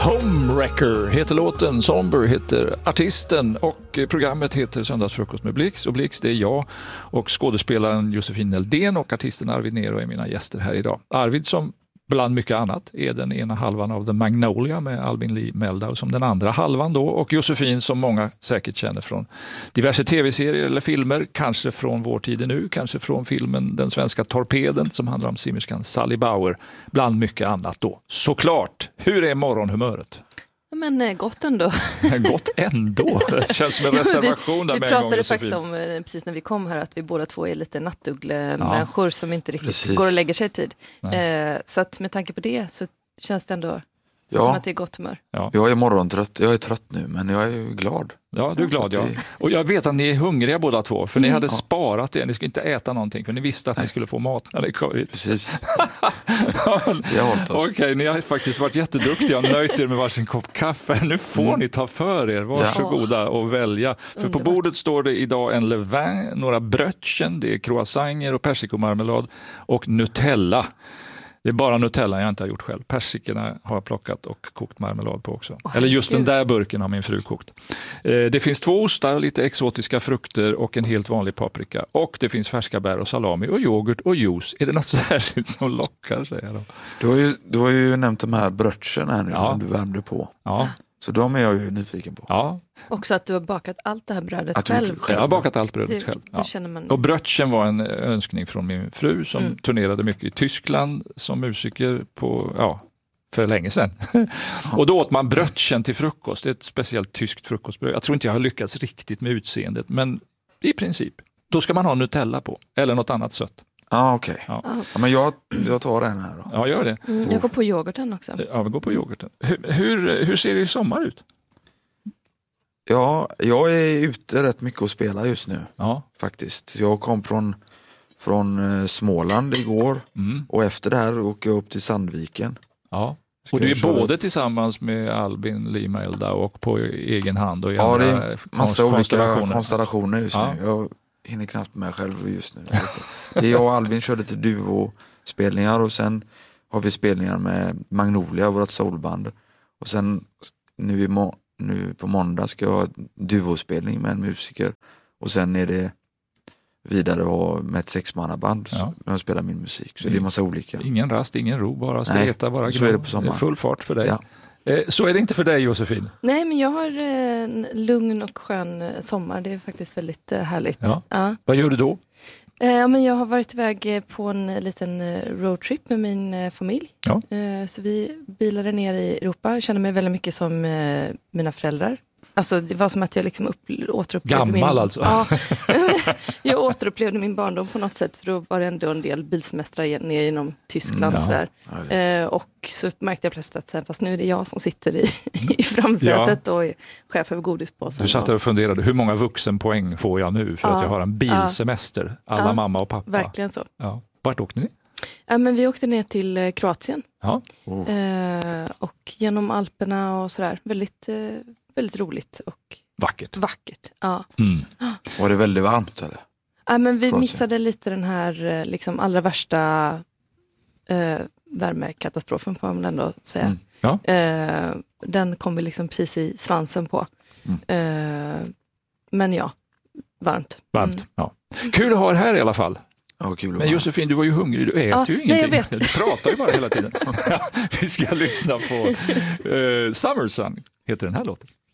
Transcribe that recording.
Homewrecker heter låten, Somber heter artisten och programmet heter Söndagsfrukost med Blix. Och Blix, det är jag och skådespelaren Josefin Neldén och artisten Arvid Nero är mina gäster här idag. Arvid, som bland mycket annat är den ena halvan av The Magnolia med Albin Lee Meldau som den andra halvan då, och Josefin som många säkert känner från diverse tv-serier eller filmer, kanske från Vår tid nu, kanske från filmen Den svenska torpeden som handlar om simmerskan Sally Bauer, bland mycket annat då. Såklart, hur är morgonhumöret? Men gott ändå. Gott ändå? Det känns som en reservation där vi med en gång. Vi pratade faktiskt om, precis när vi kom här, att vi båda två är lite nattuggle-människor som inte riktigt går och lägger sig i tid. Så att med tanke på det så känns det ändå som att det är gott humör. Ja. Jag är morgontrött, jag är trött nu, men jag är ju glad. Ja, du är glad, ja. Och jag vet att ni är hungriga båda två, för ni hade sparat det. Ni skulle inte äta någonting, för ni visste att ni skulle få mat när ni kom hit. Precis. Vi har hållit oss. Okej, ni har faktiskt varit jätteduktiga och nöjt er med varsin kopp kaffe. Nu får ni ta för er, varsågoda och välja. För på bordet står det idag en levain, några brötchen, det är croissanter och persikomarmelad och Nutella. Det är bara Nutella jag inte har gjort själv. Persikorna har jag plockat och kokt marmelad på också. Eller just den där burken har min fru kokt. Det finns 2 ostar, lite exotiska frukter och en helt vanlig paprika. Och det finns färska bär och salami och yoghurt och juice. Är det något särskilt som lockar, säger jag då? Du har ju nämnt de här brötchen här nu som du värmde på. Ja. Så de är jag ju nyfiken på. Ja. Också att du har bakat allt det här brödet själv. Jag har bakat allt brödet själv. Ja. Känner man... Och brötchen var en önskning från min fru som turnerade mycket i Tyskland som musiker för länge sedan. Och då åt man brötchen till frukost. Det är ett speciellt tyskt frukostbröd. Jag tror inte jag har lyckats riktigt med utseendet, men i princip. Då ska man ha Nutella på, eller något annat sött. Okej. Ja, men jag tar den här då. Ja, gör det. Jag går på yoghurten också. Ja, vi går på yoghurten. Hur ser det i sommar ut? Ja, jag är ute rätt mycket och spelar just nu. Ja. Faktiskt. Jag kom från Småland igår och efter det här åker jag upp till Sandviken. Ja. Och du är både tillsammans med Albin Lee Meldau och på egen hand och i andra det är massa olika konstellationer just nu. Jag hinner knappt med själv just nu. Det är jag och Albin körde till duo-spelningar och sen har vi spelningar med Magnolia, vårt soulband. Och sen nu på måndag ska jag ha duospelning med en musiker. Och sen är det vidare med ett 6-mannaband jag spelar min musik. Så det är massa olika. Ingen rast, ingen ro, bara streta, bara så är det på sommaren. Full fart för dig. Ja. Så är det inte för dig, Josefin? Nej, men jag har en lugn och skön sommar. Det är faktiskt väldigt härligt. Ja. Vad gör du då? Men jag har varit iväg på en liten roadtrip med min familj. Ja. Så vi bilade ner i Europa. Jag känner mig väldigt mycket som mina föräldrar. Alltså det var som att jag liksom återupplevde Gammal alltså. Ja, jag återupplevde min barndom på något sätt, för då var det ändå en del bilsemestrar ner genom Tyskland och sådär. Och så märkte jag plötsligt att fast nu är det jag som sitter i framsätet och är chef över godispåsen. Du satt och funderade, hur många vuxenpoäng får jag nu för att jag har en bilsemester? Alla mamma och pappa. Verkligen så. Ja. Vart åkte ni? Men vi åkte ner till Kroatien. Ja. Och genom Alperna och sådär. Väldigt roligt och vackert. Ja. Var det väldigt varmt eller? Ja, men vi missade lite den här liksom allra värsta värmekatastrofen, får man ändå säga. Ja. Den kom vi liksom precis i svansen på. Men varmt. Ja. Kul att ha det här i alla fall. Ja, kul. Men Josefin, du var ju hungrig, du äter ju ingenting. Jag vet. Du pratar ju bara hela tiden. Vi ska lyssna på Summer Sun, heter den här låten.